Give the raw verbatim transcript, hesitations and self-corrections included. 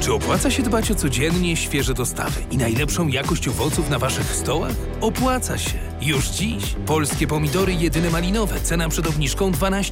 Czy opłaca się dbać o codziennie świeże dostawy i najlepszą jakość owoców na waszych stołach? Opłaca się. Już dziś. Polskie pomidory jedyne malinowe. Cena przed obniżką dwanaście